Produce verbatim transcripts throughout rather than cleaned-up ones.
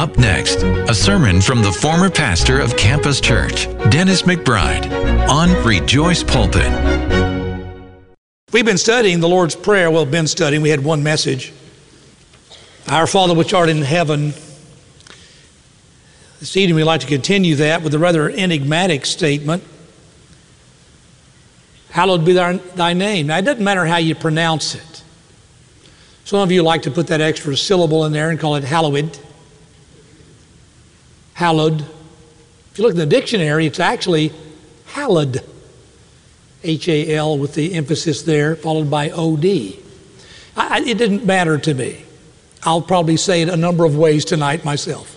Up next, a sermon from the former pastor of Campus Church, Dennis McBride, on Rejoice Pulpit. We've been studying the Lord's Prayer. Well, been studying. We had one message. Our Father which art in heaven. This evening we'd like to continue that with a rather enigmatic statement. Hallowed be thy, thy name. Now, it doesn't matter how you pronounce it. Some of you like to put that extra syllable in there and call it hallowed. Hallowed. If you look in the dictionary, it's actually hallowed. H A L with the emphasis there, followed by O D. I, it didn't matter to me. I'll probably say it a number of ways tonight myself.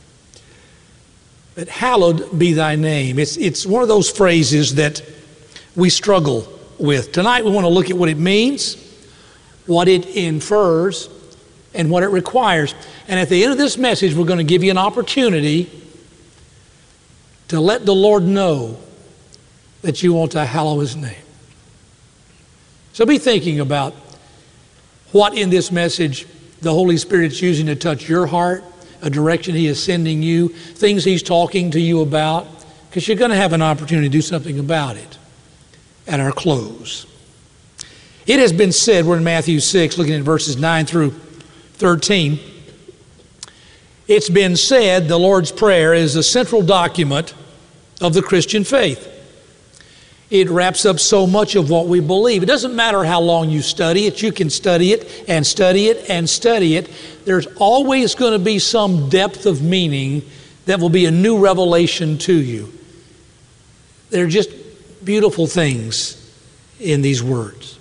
But hallowed be thy name. It's, it's one of those phrases that we struggle with. Tonight we want to look at what it means, what it infers, and what it requires. And at the end of this message, we're going to give you an opportunity to let the Lord know that you want to hallow His name. So be thinking about what in this message the Holy Spirit's using to touch your heart, a direction He is sending you, things He's talking to you about, because you're going to have an opportunity to do something about it at our close. It has been said, we're in Matthew six, looking at verses nine through thirteen. It's been said the Lord's Prayer is the central document of the Christian faith. It wraps up so much of what we believe. It doesn't matter how long you study it. You can study it and study it and study it. There's always going to be some depth of meaning that will be a new revelation to you. They're just beautiful things in these words.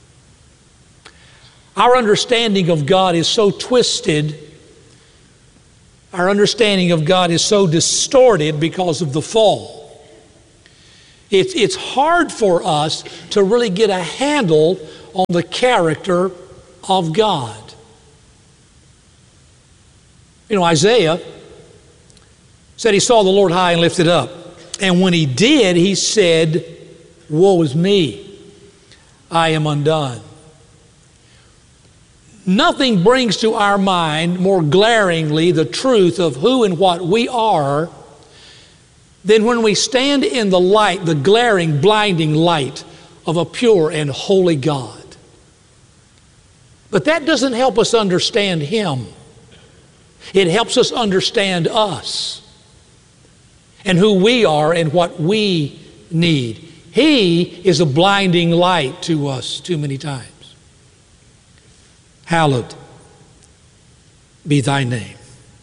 Our understanding of God is so twisted. Our understanding of God is so distorted because of the fall. It's, it's hard for us to really get a handle on the character of God. You know, Isaiah said he saw the Lord high and lifted up. And when he did, he said, "Woe is me, I am undone." Nothing brings to our mind more glaringly the truth of who and what we are than when we stand in the light, the glaring, blinding light of a pure and holy God. But that doesn't help us understand Him. It helps us understand us and who we are and what we need. He is a blinding light to us too many times. Hallowed be thy name.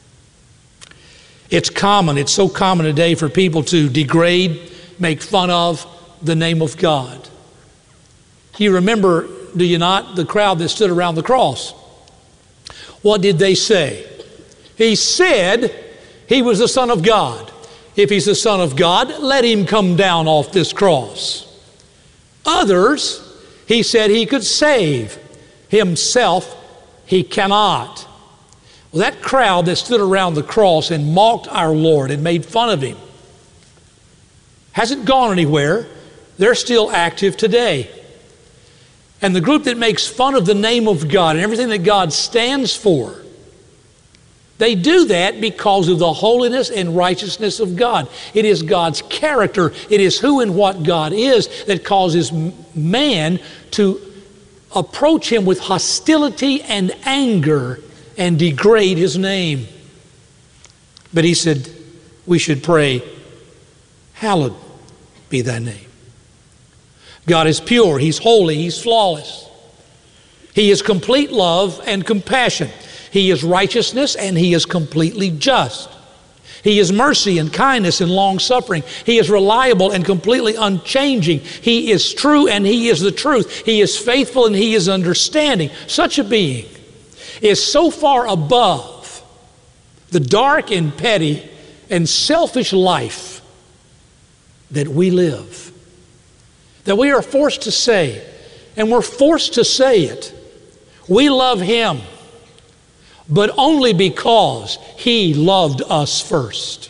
It's common, it's so common today for people to degrade, make fun of the name of God. You remember, do you not, the crowd that stood around the cross? What did they say? He said He was the Son of God. If He's the Son of God, let Him come down off this cross. Others, He said He could save. Himself, He cannot. Well, that crowd that stood around the cross and mocked our Lord and made fun of Him hasn't gone anywhere. They're still active today. And the group that makes fun of the name of God and everything that God stands for, they do that because of the holiness and righteousness of God. It is God's character. It is who and what God is that causes man to approach Him with hostility and anger and degrade His name. But He said we should pray, "Hallowed be thy name." God is pure, He's holy, He's flawless. He is complete love and compassion. He is righteousness and He is completely just. He is mercy and kindness and long-suffering. He is reliable and completely unchanging. He is true and He is the truth. He is faithful and He is understanding. Such a being is so far above the dark and petty and selfish life that we live, that we are forced to say, and we're forced to say it, we love Him, but only because He loved us first.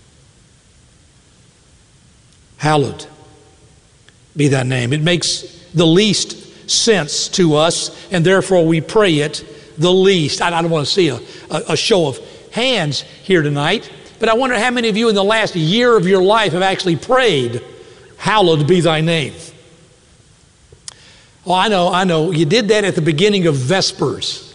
Hallowed be thy name. It makes the least sense to us, and therefore we pray it the least. I don't want to see a, a, a show of hands here tonight, but I wonder how many of you in the last year of your life have actually prayed, hallowed be thy name. Oh, I know, I know. You did that at the beginning of Vespers.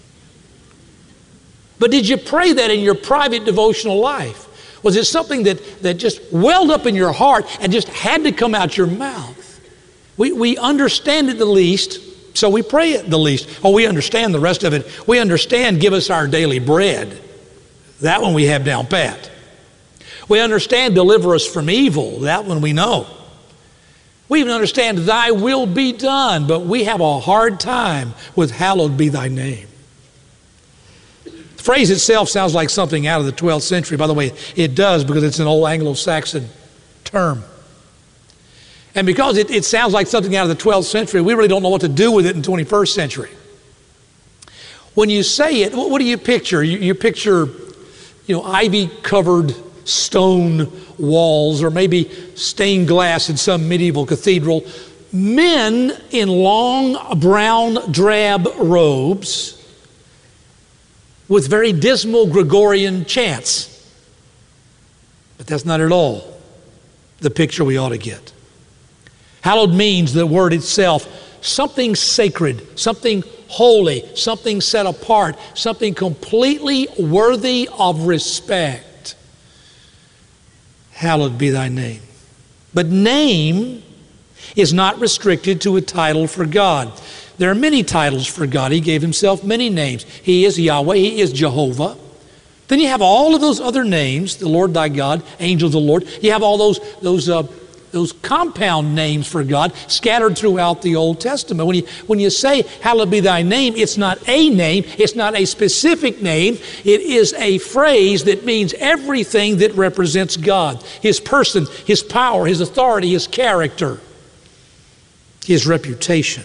But did you pray that in your private devotional life? Was it something that, that just welled up in your heart and just had to come out your mouth? We, we understand it the least, so we pray it the least. Oh, we understand the rest of it. We understand, give us our daily bread. That one we have down pat. We understand, deliver us from evil. That one we know. We even understand, thy will be done, but we have a hard time with hallowed be thy name. The phrase itself sounds like something out of the twelfth century. By the way, it does, because it's an old Anglo-Saxon term. And because it, it sounds like something out of the twelfth century, we really don't know what to do with it in the twenty-first century. When you say it, what, what do you picture? You, you picture, you know, ivy-covered stone walls, or maybe stained glass in some medieval cathedral. Men in long brown drab robes with very dismal Gregorian chants. But that's not at all the picture we ought to get. Hallowed means, the word itself, something sacred, something holy, something set apart, something completely worthy of respect. Hallowed be thy name. But name is not restricted to a title for God. There are many titles for God. He gave himself many names. He is Yahweh. He is Jehovah. Then you have all of those other names, the Lord thy God, angel of the Lord. You have all those, those, uh, those compound names for God scattered throughout the Old Testament. When you, when you say, hallowed be thy name, it's not a name. It's not a specific name. It is a phrase that means everything that represents God. His person, his power, his authority, his character, his reputation.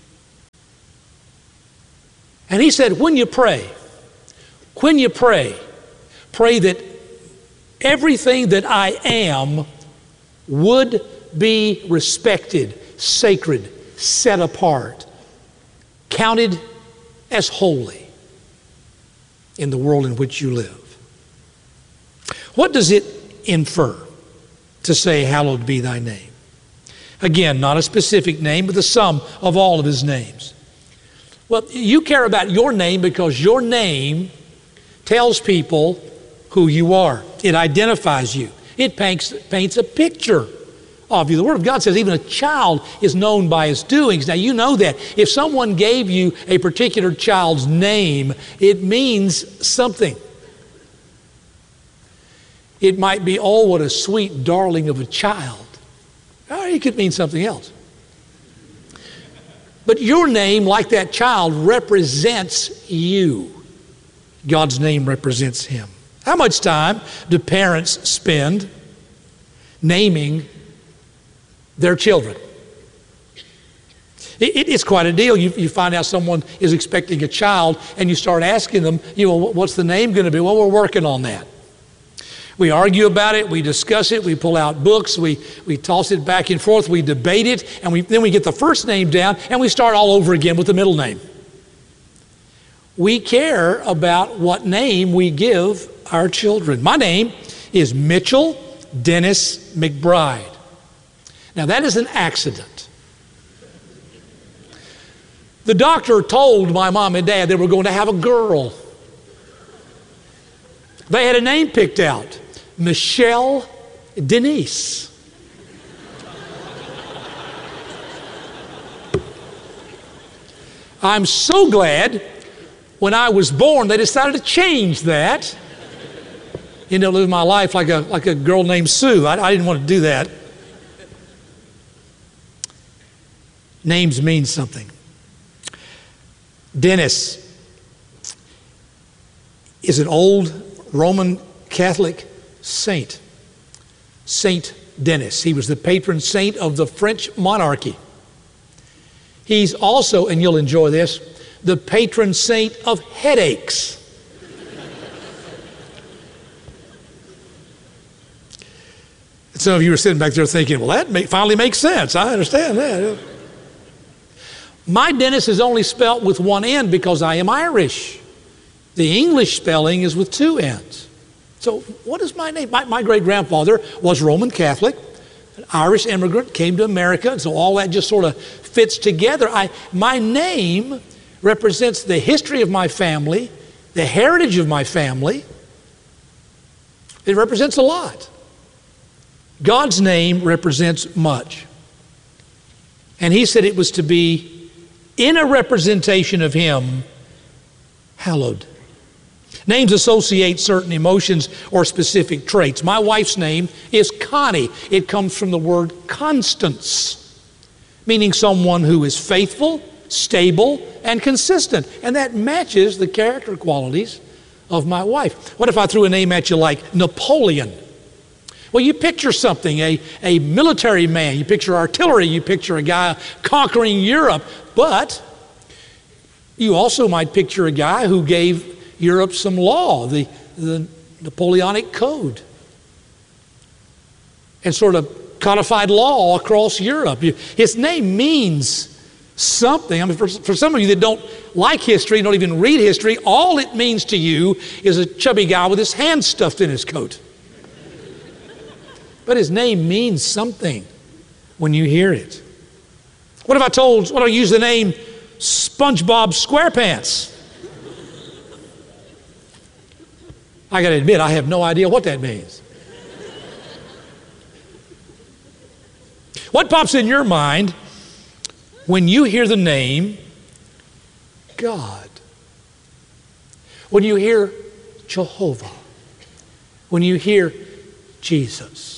And he said, when you pray, when you pray, pray that everything that I am would be respected, sacred, set apart, counted as holy in the world in which you live. What does it infer to say, hallowed be thy name? Again, not a specific name, but the sum of all of his names. Well, you care about your name because your name tells people who you are. It identifies you. It paints, paints a picture of you. The Word of God says even a child is known by his doings. Now, you know that. If someone gave you a particular child's name, it means something. It might be, oh, what a sweet darling of a child. Or it could mean something else. But your name, like that child, represents you. God's name represents him. How much time do parents spend naming their children? It, it, it's quite a deal. You, you find out someone is expecting a child and you start asking them, you know, what's the name going to be? Well, we're working on that. We argue about it, we discuss it, we pull out books, we, we toss it back and forth, we debate it, and we, then we get the first name down and we start all over again with the middle name. We care about what name we give our children. My name is Mitchell Dennis McBride. Now that is an accident. The doctor told my mom and dad they were going to have a girl. They had a name picked out, Michelle Denise. I'm so glad when I was born they decided to change that. Ended up living my life like a, like a girl named Sue. I, I didn't want to do that. Names mean something. Dennis is an old Roman Catholic saint. Saint Denis. He was the patron saint of the French monarchy. He's also, and you'll enjoy this, the patron saint of headaches. Some of you are sitting back there thinking, well, that may, finally makes sense. I understand that. My Dennis is only spelt with one N because I am Irish. The English spelling is with two N's. So what is my name? My, my great-grandfather was Roman Catholic, an Irish immigrant, came to America, and so all that just sort of fits together. I, my name represents the history of my family, the heritage of my family. It represents a lot. God's name represents much. And he said it was to be, in a representation of him, hallowed. Names associate certain emotions or specific traits. My wife's name is Connie. It comes from the word Constance, meaning someone who is faithful, stable, and consistent. And that matches the character qualities of my wife. What if I threw a name at you like Napoleon? Well, you picture something, a, a military man, you picture artillery, you picture a guy conquering Europe, but you also might picture a guy who gave Europe some law, the, the Napoleonic Code, and sort of codified law across Europe. His name means something. I mean, for, for some of you that don't like history, don't even read history, all it means to you is a chubby guy with his hands stuffed in his coat. But his name means something when you hear it. What if I told, what if I use the name SpongeBob SquarePants? I got to admit, I have no idea what that means. What pops in your mind when you hear the name God? When you hear Jehovah? When you hear Jesus?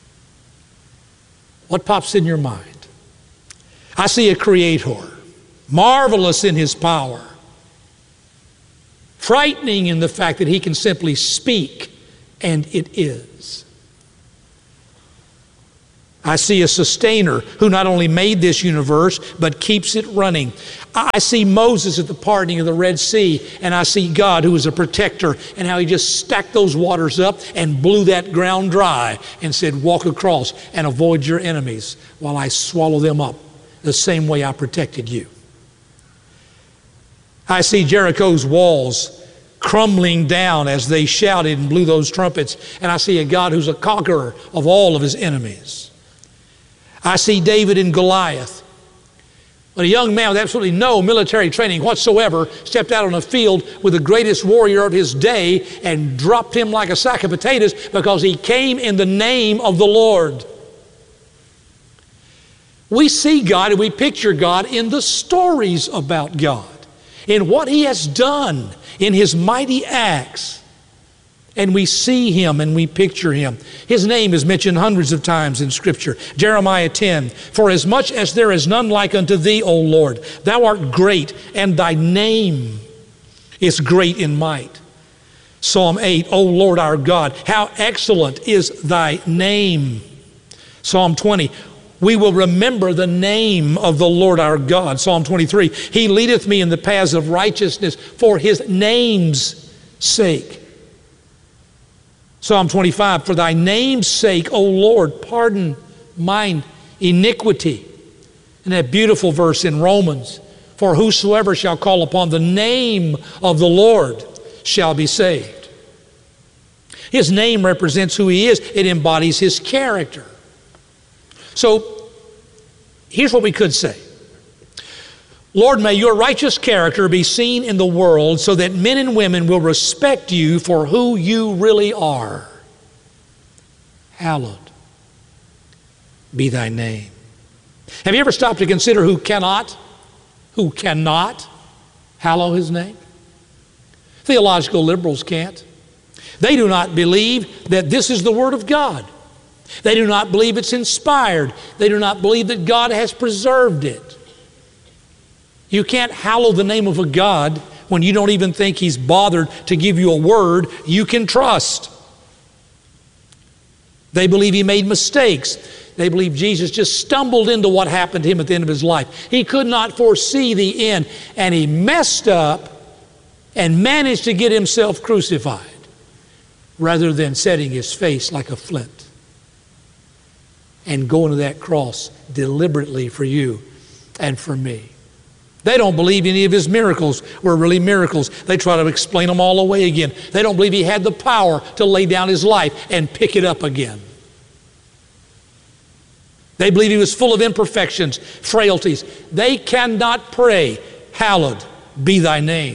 What pops in your mind? I see a creator, marvelous in his power, frightening in the fact that he can simply speak and it is. I see a sustainer who not only made this universe but keeps it running. I see Moses at the parting of the Red Sea, and I see God who is a protector and how he just stacked those waters up and blew that ground dry and said, walk across and avoid your enemies while I swallow them up the same way I protected you. I see Jericho's walls crumbling down as they shouted and blew those trumpets, and I see a God who's a conqueror of all of his enemies. I see David and Goliath. When a young man with absolutely no military training whatsoever stepped out on a field with the greatest warrior of his day and dropped him like a sack of potatoes because he came in the name of the Lord. We see God and we picture God in the stories about God, in what he has done, in his mighty acts. And we see him and we picture him. His name is mentioned hundreds of times in Scripture. Jeremiah ten, for as much as there is none like unto thee, O Lord, thou art great, and thy name is great in might. Psalm eight, O Lord our God, how excellent is thy name. Psalm twenty, we will remember the name of the Lord our God. Psalm twenty-three, he leadeth me in the paths of righteousness for his name's sake. Psalm twenty-five, for thy name's sake, O Lord, pardon mine iniquity. And that beautiful verse in Romans, for whosoever shall call upon the name of the Lord shall be saved. His name represents who he is. It embodies his character. So here's what we could say. Lord, may your righteous character be seen in the world so that men and women will respect you for who you really are. Hallowed be thy name. Have you ever stopped to consider who cannot, who cannot hallow his name? Theological liberals can't. They do not believe that this is the Word of God. They do not believe it's inspired. They do not believe that God has preserved it. You can't hallow the name of a God when you don't even think he's bothered to give you a word you can trust. They believe he made mistakes. They believe Jesus just stumbled into what happened to him at the end of his life. He could not foresee the end, and he messed up and managed to get himself crucified rather than setting his face like a flint and going to that cross deliberately for you and for me. They don't believe any of his miracles were really miracles. They try to explain them all away again. They don't believe he had the power to lay down his life and pick it up again. They believe he was full of imperfections, frailties. They cannot pray, hallowed be thy name.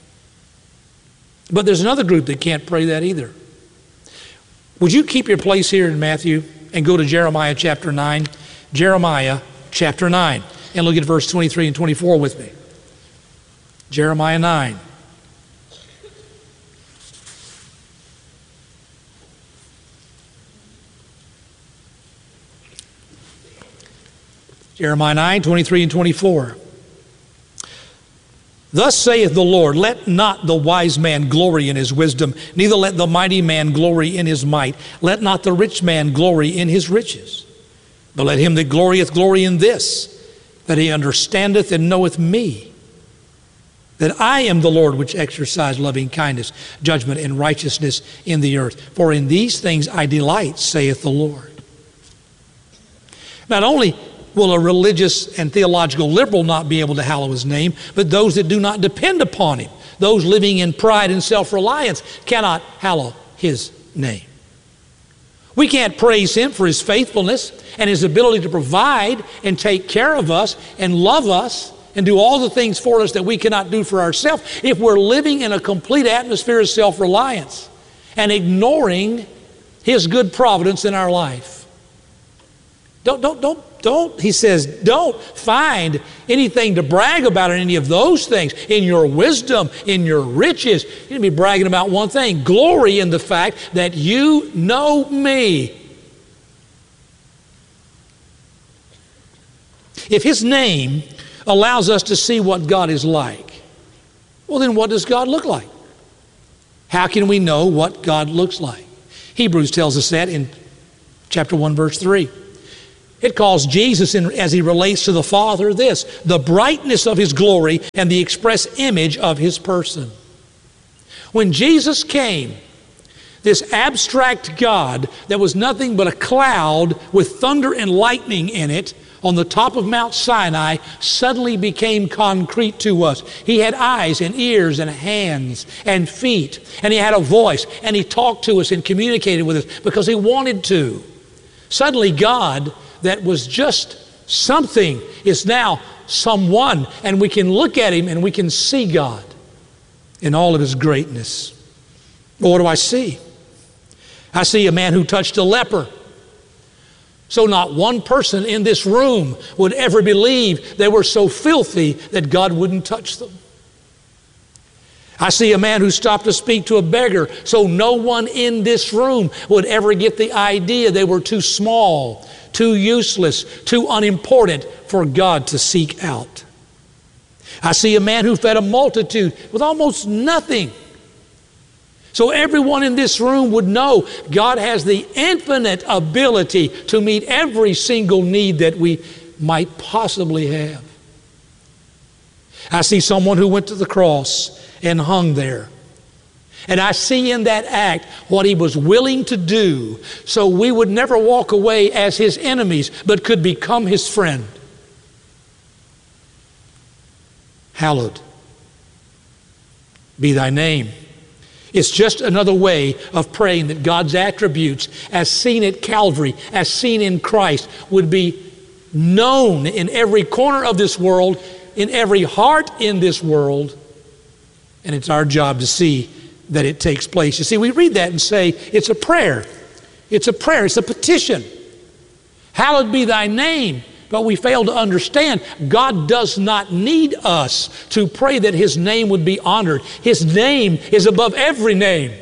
But there's another group that can't pray that either. Would you keep your place here in Matthew and go to Jeremiah chapter nine? Jeremiah chapter nine. And look at verse twenty-three and twenty-four with me. Jeremiah nine. Jeremiah nine, twenty-three and twenty-four. Thus saith the Lord, let not the wise man glory in his wisdom, neither let the mighty man glory in his might. Let not the rich man glory in his riches. But let him that glorieth glory in this, that he understandeth and knoweth me, that I am the Lord which exercise loving kindness, judgment, and righteousness in the earth. For in these things I delight, saith the Lord. Not only will a religious and theological liberal not be able to hallow his name, but those that do not depend upon him, those living in pride and self-reliance, cannot hallow his name. We can't praise him for his faithfulness and his ability to provide and take care of us and love us and do all the things for us that we cannot do for ourselves if we're living in a complete atmosphere of self-reliance and ignoring his good providence in our life. Don't, don't, don't, don't, he says, don't find anything to brag about in any of those things. In your wisdom, in your riches, you need to be bragging about one thing. Glory in the fact that you know me. If his name allows us to see what God is like, well, then what does God look like? How can we know what God looks like? Hebrews tells us that in chapter one, verse three. It calls Jesus, in, as he relates to the Father, this, the brightness of his glory and the express image of his person. When Jesus came, this abstract God that was nothing but a cloud with thunder and lightning in it on the top of Mount Sinai suddenly became concrete to us. He had eyes and ears and hands and feet, and he had a voice, and he talked to us and communicated with us because he wanted to. Suddenly God, that was just something, is now someone, and we can look at him and we can see God in all of his greatness. But what do I see? I see a man who touched a leper. So not one person in this room would ever believe they were so filthy that God wouldn't touch them. I see a man who stopped to speak to a beggar, so no one in this room would ever get the idea they were too small, too useless, too unimportant for God to seek out. I see a man who fed a multitude with almost nothing. So everyone in this room would know God has the infinite ability to meet every single need that we might possibly have. I see someone who went to the cross and hung there. And I see in that act what he was willing to do so we would never walk away as his enemies, but could become his friend. Hallowed be thy name. It's just another way of praying that God's attributes, as seen at Calvary, as seen in Christ, would be known in every corner of this world, in every heart in this world. And it's our job to see that it takes place. You see, we read that and say, it's a prayer. It's a prayer. It's a petition. Hallowed be thy name. But we fail to understand God does not need us to pray that his name would be honored. His name is above every name.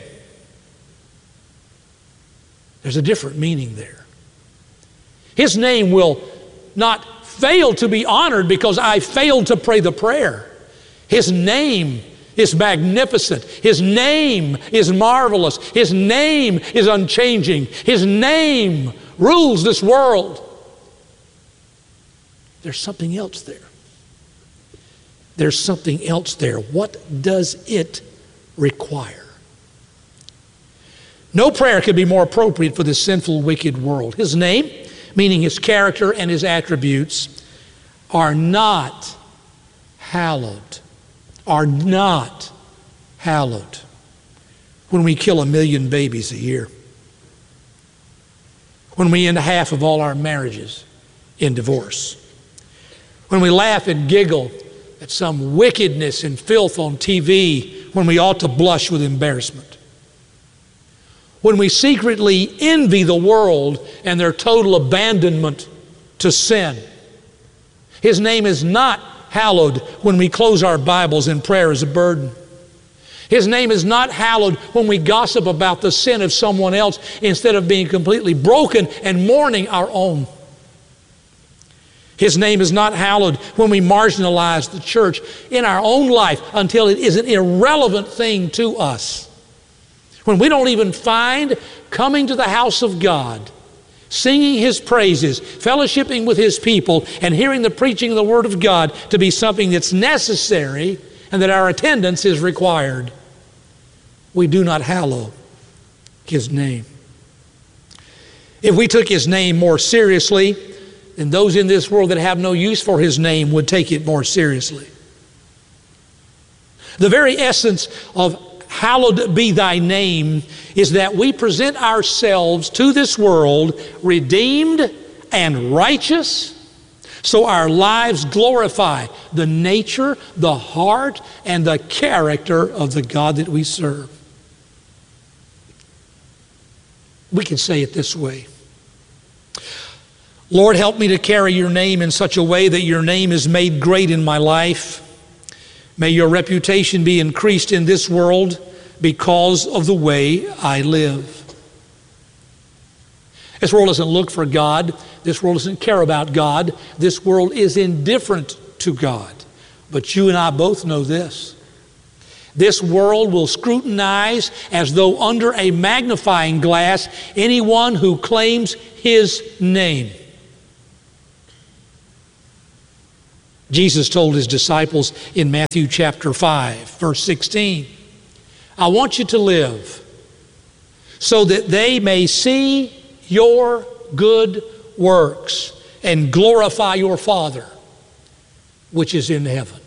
There's a different meaning there. His name will not fail to be honored because I failed to pray the prayer. His name is magnificent. His name is marvelous. His name is unchanging. His name rules this world. There's something else there. There's something else there. What does it require? No prayer could be more appropriate for this sinful, wicked world. His name, meaning his character and his attributes, are not hallowed, are not hallowed when we kill a million babies a year, when we end half of all our marriages in divorce, when we laugh and giggle at some wickedness and filth on T V when we ought to blush with embarrassment, when we secretly envy the world and their total abandonment to sin. His name is not hallowed when we close our Bibles in prayer as a burden. His name is not hallowed when we gossip about the sin of someone else instead of being completely broken and mourning our own. His name is not hallowed when we marginalize the church in our own life until it is an irrelevant thing to us. When we don't even find coming to the house of God, singing His praises, fellowshipping with His people, and hearing the preaching of the Word of God to be something that's necessary and that our attendance is required, we do not hallow His name. If we took His name more seriously, then those in this world that have no use for His name would take it more seriously. The very essence of hallowed be thy name is that we present ourselves to this world redeemed and righteous, so our lives glorify the nature, the heart, and the character of the God that we serve. We can say it this way: Lord, help me to carry your name in such a way that your name is made great in my life. May your reputation be increased in this world because of the way I live. This world doesn't look for God. This world doesn't care about God. This world is indifferent to God. But you and I both know this. This world will scrutinize as though under a magnifying glass anyone who claims His name. Jesus told His disciples in Matthew chapter five, verse sixteen, I want you to live so that they may see your good works and glorify your Father which is in heaven.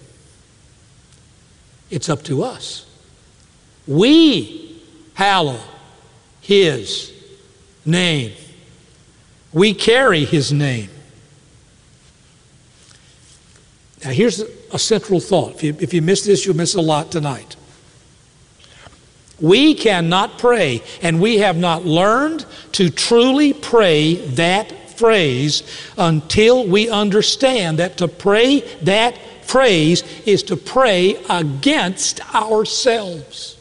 It's up to us. We hallow His name. We carry His name. Now here's a central thought. If you, if you miss this, you'll miss a lot tonight. We cannot pray, and we have not learned to truly pray that phrase until we understand that to pray that phrase is to pray against ourselves.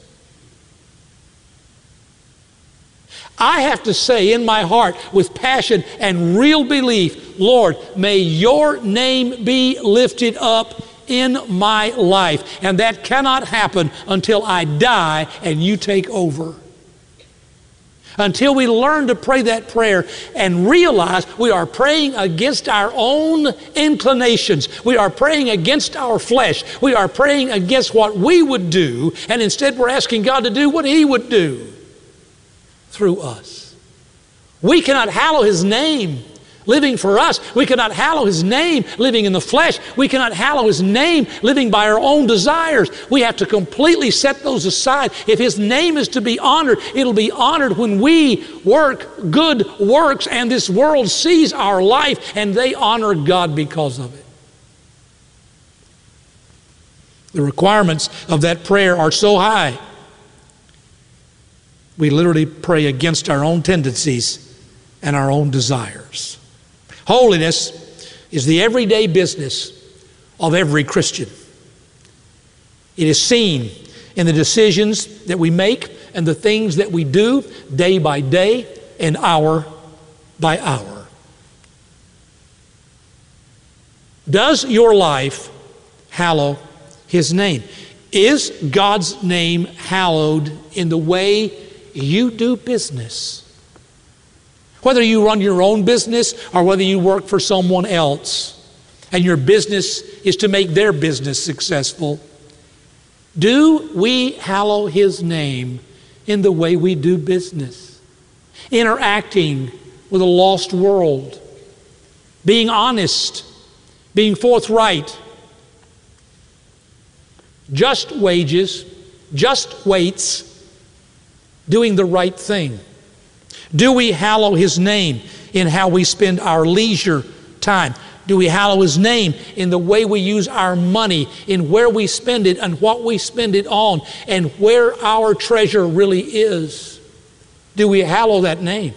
I have to say in my heart with passion and real belief, Lord, may your name be lifted up in my life. And that cannot happen until I die and you take over. Until we learn to pray that prayer and realize we are praying against our own inclinations. We are praying against our flesh. We are praying against what we would do, and instead we're asking God to do what He would do through us. We cannot hallow His name living for us. We cannot hallow His name living in the flesh. We cannot hallow His name living by our own desires. We have to completely set those aside. If His name is to be honored, it'll be honored when we work good works and this world sees our life and they honor God because of it. The requirements of that prayer are so high. We literally pray against our own tendencies and our own desires. Holiness is the everyday business of every Christian. It is seen in the decisions that we make and the things that we do day by day and hour by hour. Does your life hallow His name? Is God's name hallowed in the way you do business? Whether you run your own business or whether you work for someone else and your business is to make their business successful, do we hallow His name in the way we do business? Interacting with a lost world, being honest, being forthright, just wages, just weights, doing the right thing? Do we hallow His name in how we spend our leisure time? Do we hallow His name in the way we use our money, in where we spend it and what we spend it on, and where our treasure really is? Do we hallow that name?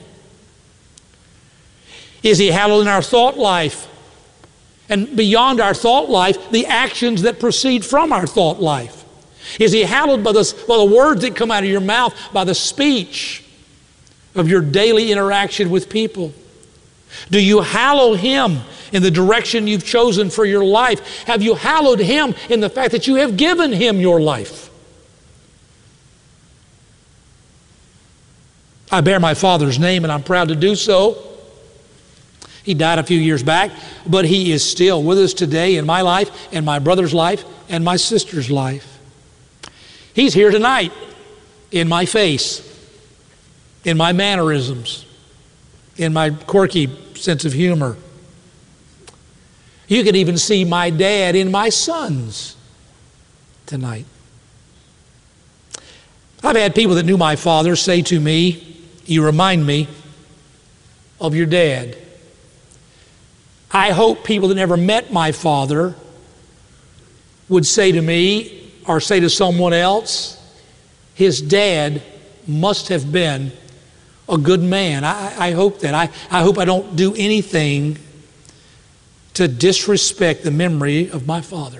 Is He hallowed in our thought life? And beyond our thought life, the actions that proceed from our thought life. Is He hallowed by the, by the words that come out of your mouth, by the speech of your daily interaction with people? Do you hallow Him in the direction you've chosen for your life? Have you hallowed Him in the fact that you have given Him your life? I bear my Father's name, and I'm proud to do so. He died a few years back, but He is still with us today in my life and my brother's life and my sister's life. He's here tonight in my face, in my mannerisms, in my quirky sense of humor. You can even see my dad in my sons tonight. I've had people that knew my father say to me, "You remind me of your dad." I hope people that never met my father would say to me or say to someone else, "His dad must have been a good man." I, I hope that. I, I hope I don't do anything to disrespect the memory of my father.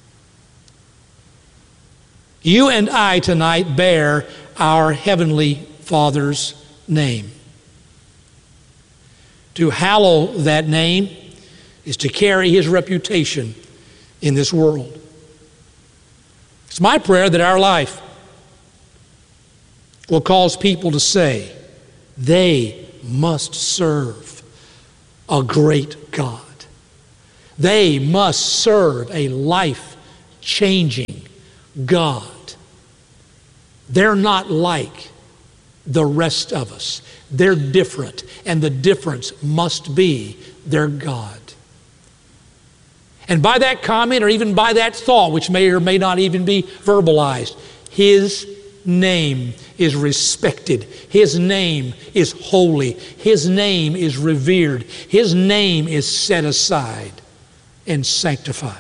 You and I tonight bear our Heavenly Father's name. To hallow that name is to carry His reputation in this world. It's my prayer that our life will cause people to say, they must serve a great God. They must serve a life-changing God. They're not like the rest of us. They're different, and the difference must be their God. And by that comment, or even by that thought, which may or may not even be verbalized, His name is respected. His name is holy. His name is revered. His name is set aside and sanctified.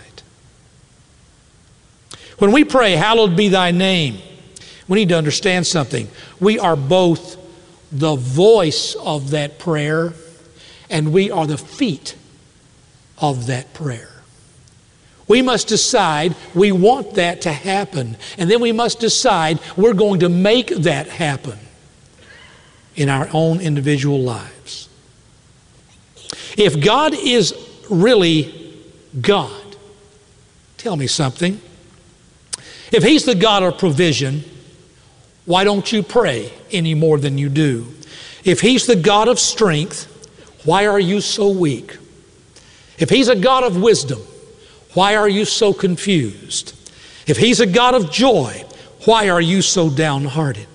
When we pray, "Hallowed be Thy name," we need to understand something. We are both the voice of that prayer, and we are the feet of that prayer. We must decide we want that to happen, and then we must decide we're going to make that happen in our own individual lives. If God is really God, tell me something. If He's the God of provision, why don't you pray any more than you do? If He's the God of strength, why are you so weak? If He's a God of wisdom, why are you so confused? If He's a God of joy, why are you so downhearted?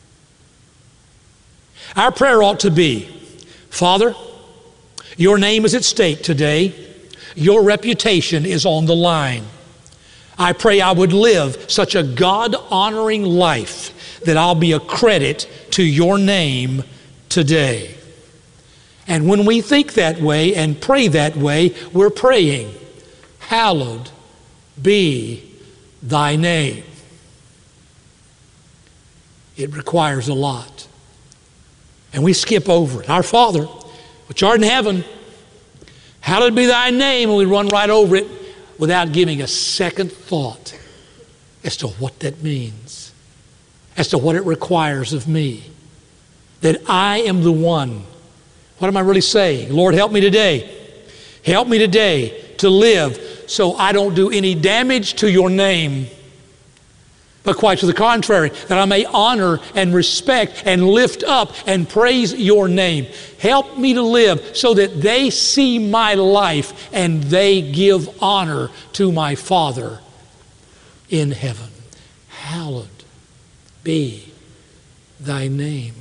Our prayer ought to be, "Father, your name is at stake today. Your reputation is on the line. I pray I would live such a God-honoring life that I'll be a credit to your name today." And when we think that way and pray that way, we're praying, "Hallowed be Thy name." It requires a lot. And we skip over it. "Our Father, which art in heaven, hallowed be Thy name," and we run right over it without giving a second thought as to what that means, as to what it requires of me. That I am the one. What am I really saying? Lord, help me today. Help me today to live so I don't do any damage to your name, but quite to the contrary, that I may honor and respect and lift up and praise your name. Help me to live so that they see my life and they give honor to my Father in heaven. Hallowed be Thy name.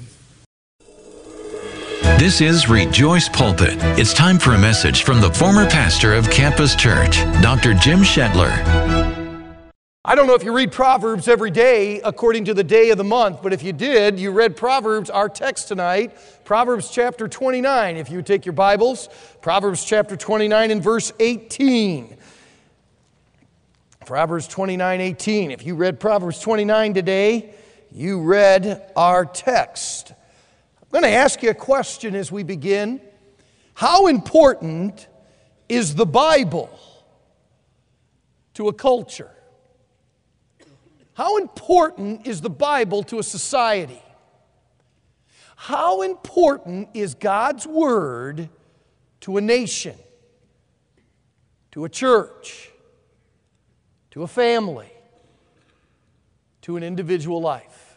This is Rejoice Pulpit. It's time for a message from the former pastor of Campus Church, Doctor Jim Shetler. I don't know if you read Proverbs every day according to the day of the month, but if you did, you read Proverbs, our text tonight, Proverbs chapter twenty-nine. If you take your Bibles, Proverbs chapter twenty-nine and verse eighteen. Proverbs twenty-nine, eighteen. If you read Proverbs twenty-nine today, you read our text. I'm going to ask you a question as we begin. How important is the Bible to a culture? How important is the Bible to a society? How important is God's Word to a nation, to a church, to a family, to an individual life?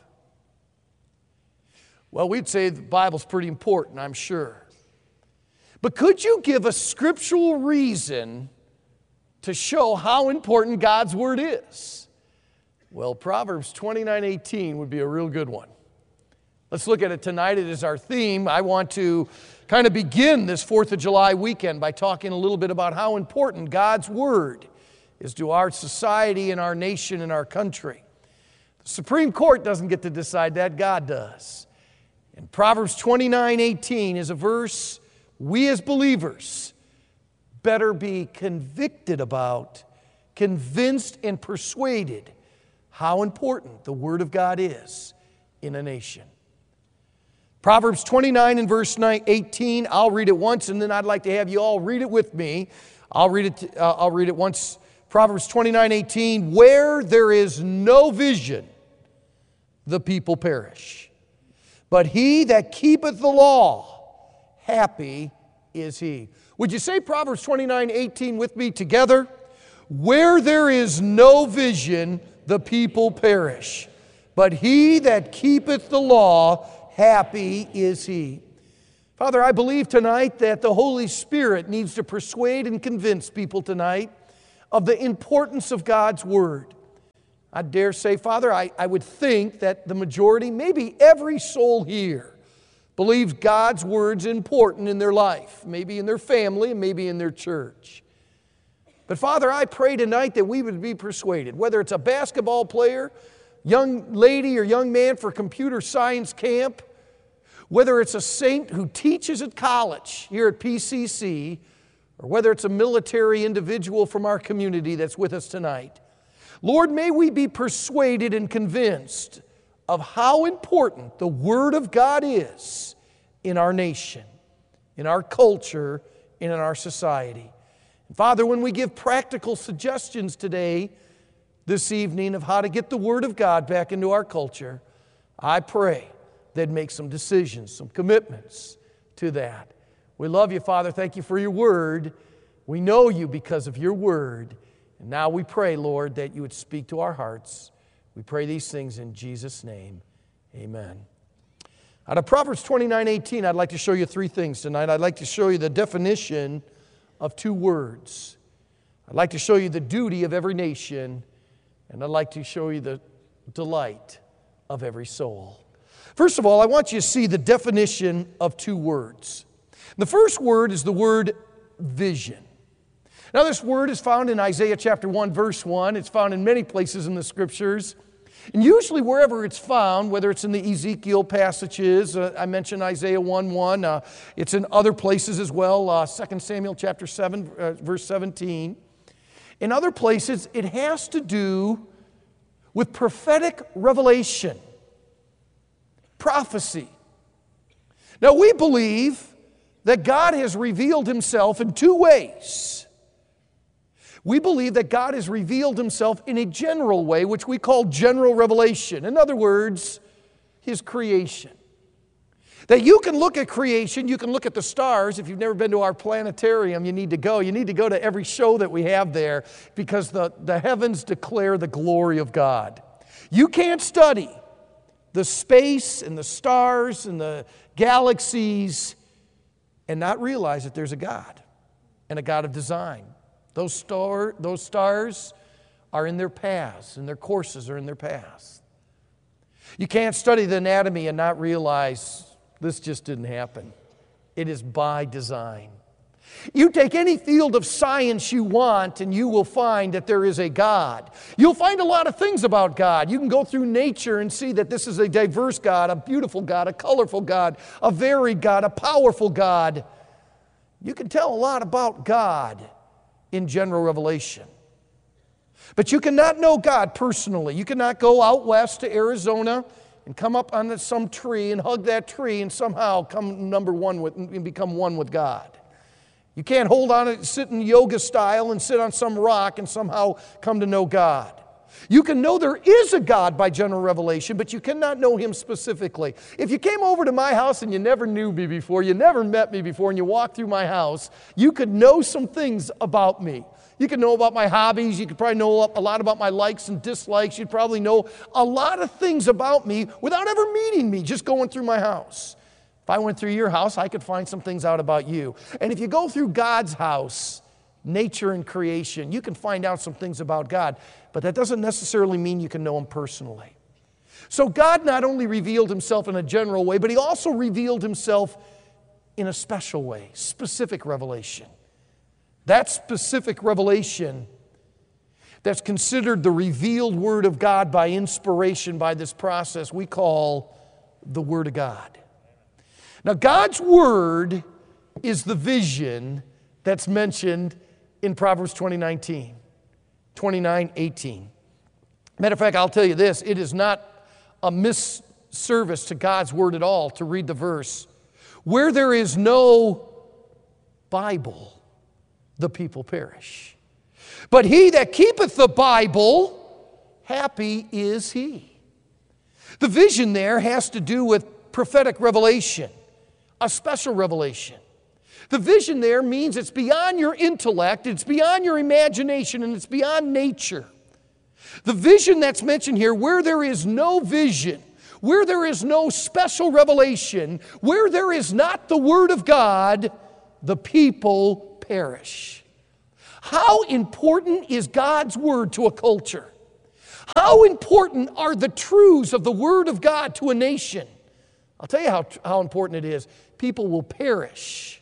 Well, we'd say the Bible's pretty important, I'm sure. But could you give a scriptural reason to show how important God's Word is? Well, Proverbs twenty-nine, eighteen would be a real good one. Let's look at it tonight. It is our theme. I want to kind of begin this fourth of July weekend by talking a little bit about how important God's Word is to our society and our nation and our country. The Supreme Court doesn't get to decide that, God does. And Proverbs twenty-nine, eighteen is a verse we as believers better be convicted about, convinced and persuaded how important the Word of God is in a nation. Proverbs twenty-nine and verse eighteen, I'll read it once and then I'd like to have you all read it with me. I'll read it, uh, I'll read it once. Proverbs twenty-nine, eighteen, where there is no vision, the people perish. But he that keepeth the law, happy is he. Would you say Proverbs twenty-nine, eighteen with me together? Where there is no vision, the people perish. But he that keepeth the law, happy is he. Father, I believe tonight that the Holy Spirit needs to persuade and convince people tonight of the importance of God's Word. I dare say, Father, I, I would think that the majority, maybe every soul here, believes God's Word's important in their life, maybe in their family, and maybe in their church. But Father, I pray tonight that we would be persuaded, whether it's a basketball player, young lady or young man for computer science camp, whether it's a saint who teaches at college here at P C C, or whether it's a military individual from our community that's with us tonight. Lord, may we be persuaded and convinced of how important the Word of God is in our nation, in our culture, and in our society. Father, when we give practical suggestions today, this evening, of how to get the Word of God back into our culture, I pray they'd make some decisions, some commitments to that. We love you, Father. Thank you for your Word. We know you because of your Word. And now we pray, Lord, that you would speak to our hearts. We pray these things in Jesus' name. Amen. Out of Proverbs twenty-nine, eighteen, I'd like to show you three things tonight. I'd like to show you the definition of two words. I'd like to show you the duty of every nation, and I'd like to show you the delight of every soul. First of all, I want you to see the definition of two words. The first word is the word vision. Now, this word is found in Isaiah chapter one, verse one. It's found in many places in the Scriptures. And usually wherever it's found, whether it's in the Ezekiel passages, uh, I mentioned Isaiah one one, uh, it's in other places as well, uh, Second Samuel chapter seven, uh, verse seventeen. In other places, it has to do with prophetic revelation, prophecy. Now, we believe that God has revealed Himself in two ways. We believe that God has revealed Himself in a general way, which we call general revelation. In other words, His creation. That you can look at creation, you can look at the stars. If you've never been to our planetarium, you need to go. You need to go to every show that we have there because the, the heavens declare the glory of God. You can't study the space and the stars and the galaxies and not realize that there's a God and a God of design. Those, star, those stars are in their paths, and their courses are in their paths. You can't study the anatomy and not realize this just didn't happen. It is by design. You take any field of science you want and you will find that there is a God. You'll find a lot of things about God. You can go through nature and see that this is a diverse God, a beautiful God, a colorful God, a varied God, a powerful God. You can tell a lot about God in general revelation. But you cannot know God personally. You cannot go out west to Arizona and come up on some tree and hug that tree and somehow come number one with and become one with God. You can't hold on it, sit in yoga style and sit on some rock and somehow come to know God. You can know there is a God by general revelation, but you cannot know Him specifically. If you came over to my house and you never knew me before, you never met me before, and you walked through my house, you could know some things about me. You could know about my hobbies. You could probably know a lot about my likes and dislikes. You'd probably know a lot of things about me without ever meeting me, just going through my house. If I went through your house, I could find some things out about you. And if you go through God's house, nature and creation, you can find out some things about God. But that doesn't necessarily mean you can know Him personally. So God not only revealed Himself in a general way, but He also revealed Himself in a special way, specific revelation. That specific revelation that's considered the revealed Word of God by inspiration by this process we call the Word of God. Now, God's Word is the vision that's mentioned in Proverbs twenty nineteen, twenty-nine eighteen. Matter of fact, I'll tell you this, it is not a misservice to God's Word at all to read the verse. Where there is no Bible, the people perish. But he that keepeth the Bible, happy is he. The vision there has to do with prophetic revelation, a special revelation. The vision there means it's beyond your intellect, it's beyond your imagination, and it's beyond nature. The vision that's mentioned here, where there is no vision, where there is no special revelation, where there is not the Word of God, the people perish. How important is God's Word to a culture? How important are the truths of the Word of God to a nation? I'll tell you how, how important it is. People will perish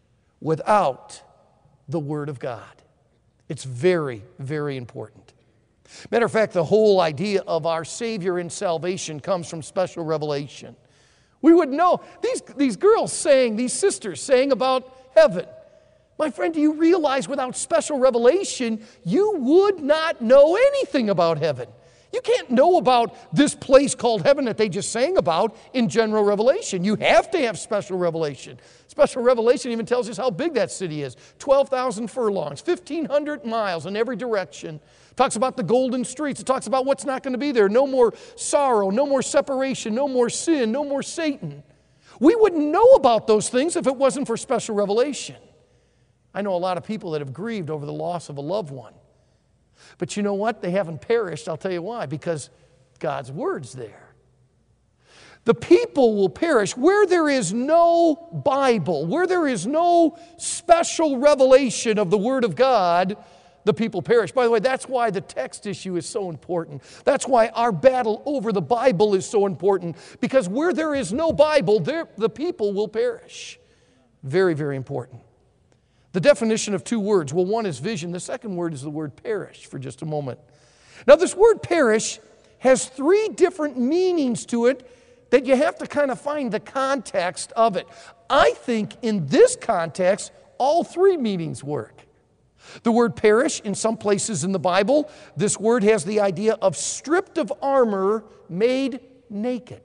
without the Word of God. It's very, very important. Matter of fact, the whole idea of our Savior and salvation comes from special revelation. We would know, these, these girls sang, these sisters sang about heaven. My friend, do you realize without special revelation, you would not know anything about heaven? You can't know about this place called heaven that they just sang about in general revelation. You have to have special revelation. Special revelation even tells us how big that city is. twelve thousand furlongs, fifteen hundred miles in every direction. It talks about the golden streets. It talks about what's not going to be there. No more sorrow, no more separation, no more sin, no more Satan. We wouldn't know about those things if it wasn't for special revelation. I know a lot of people that have grieved over the loss of a loved one. But you know what? They haven't perished. I'll tell you why. Because God's Word's there. The people will perish where there is no Bible, where there is no special revelation of the Word of God, the people perish. By the way, that's why the text issue is so important. That's why our battle over the Bible is so important. Because where there is no Bible, there, the people will perish. Very, very important. The definition of two words, well, one is vision. The second word is the word perish for just a moment. Now, this word perish has three different meanings to it that you have to kind of find the context of it. I think in this context, all three meanings work. The word perish, in some places in the Bible, this word has the idea of stripped of armor, made naked.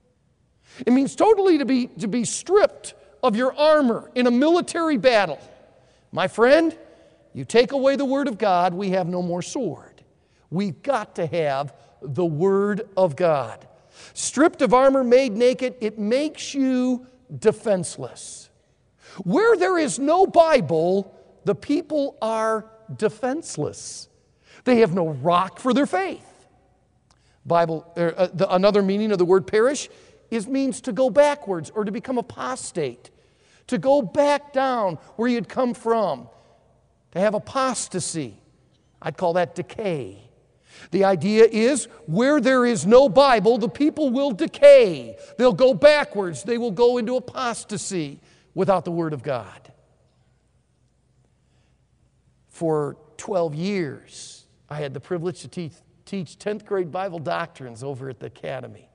It means totally to be, to be stripped of your armor in a military battle. My friend, you take away the Word of God, we have no more sword. We've got to have the Word of God. Stripped of armor, made naked, it makes you defenseless. Where there is no Bible, the people are defenseless. They have no rock for their faith. Bible, uh, the, another meaning of the word perish is means to go backwards or to become apostate. To go back down where you'd come from. To have apostasy. I'd call that decay. The idea is where there is no Bible, the people will decay. They'll go backwards. They will go into apostasy without the Word of God. For twelve years, I had the privilege to teach, teach tenth grade Bible doctrines over at the academy.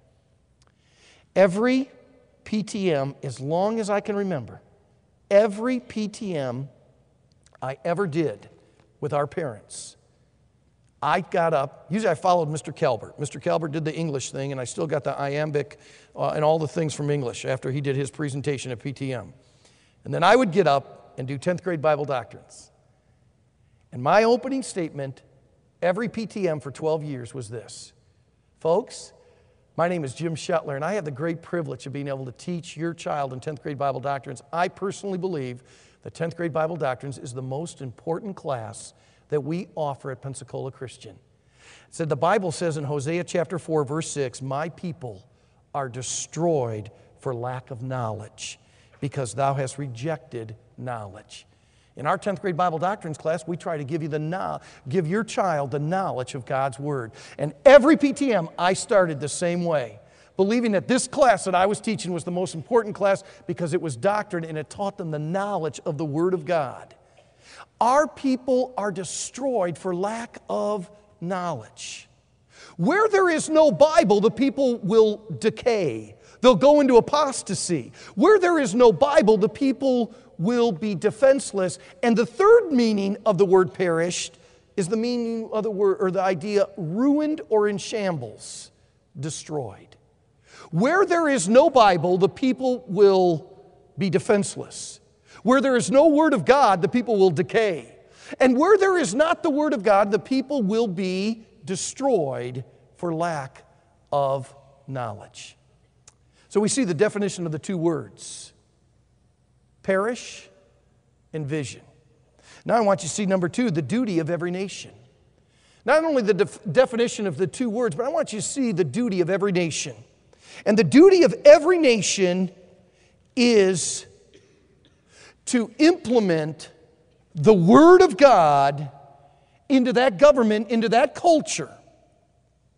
Every P T M, as long as I can remember, every P T M I ever did with our parents, I got up. Usually I followed Mister Calbert. Mister Calbert did the English thing, and I still got the iambic uh, and all the things from English after he did his presentation at P T M. And then I would get up and do tenth grade Bible doctrines. And my opening statement, every P T M for twelve years, was this. Folks, my name is Jim Shetler, and I have the great privilege of being able to teach your child in tenth grade Bible doctrines. I personally believe that tenth grade Bible doctrines is the most important class that we offer at Pensacola Christian. It said the Bible says in Hosea chapter four, verse six, my people are destroyed for lack of knowledge, because thou hast rejected knowledge. In our tenth grade Bible doctrines class, we try to give you the no- give your child the knowledge of God's Word. And every P T M, I started the same way, believing that this class that I was teaching was the most important class because it was doctrine and it taught them the knowledge of the Word of God. Our people are destroyed for lack of knowledge. Where there is no Bible, the people will decay. They'll go into apostasy. Where there is no Bible, the people will be defenseless. And the third meaning of the word perished is the meaning of the word, or the idea, ruined or in shambles, destroyed. Where there is no Bible, the people will be defenseless. Where there is no Word of God, the people will decay. And where there is not the Word of God, the people will be destroyed for lack of knowledge. So we see the definition of the two words, perish and vision. Now I want you to see number two, the duty of every nation. Not only the def- definition of the two words, but I want you to see the duty of every nation. And the duty of every nation is to implement the Word of God into that government, into that culture,